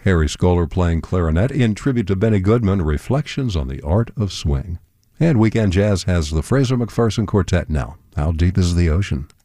Harry Scholar playing clarinet in tribute to Benny Goodman, Reflections on the Art of Swing. And Weekend Jazz has the Fraser McPherson Quartet now. How Deep is the Ocean?